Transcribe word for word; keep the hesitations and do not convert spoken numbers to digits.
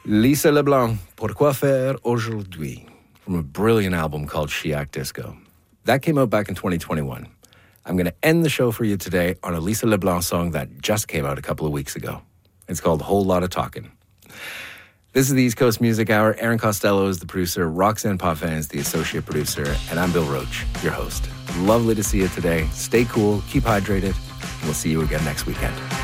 Lisa LeBlanc, Pourquoi faire aujourd'hui? From a brilliant album called Chiac Disco. That came out back in twenty twenty-one. I'm going to end the show for you today on a Lisa LeBlanc song that just came out a couple of weeks ago. It's called Whole Lotta Talkin'. This is the East Coast Music Hour. Aaron Costello is the producer, Roxanne Potvin is the associate producer, and I'm Bill Roach, your host. Lovely to see you today. Stay cool, keep hydrated, and we'll see you again next weekend.